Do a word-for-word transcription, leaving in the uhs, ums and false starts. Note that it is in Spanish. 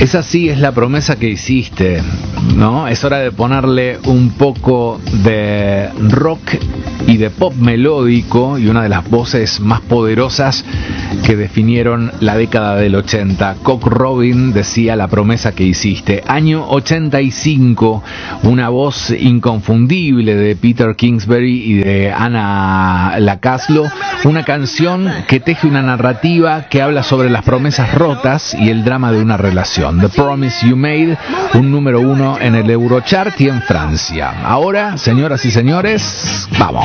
Esa sí es la promesa que hiciste, ¿no? Es hora de ponerle un poco de rock y de pop melódico y una de las voces más poderosas que definieron la década del ochenta. Cock Robin decía la promesa que hiciste. Año ochenta y cinco, una voz inconfundible de Peter Kingsbury y de Anna Lacaslo, una canción que teje una narrativa que habla sobre las promesas rotas y el drama de una relación. The Promise You Made, un número uno en el Eurochart y en Francia. Ahora, señoras y señores, vamos.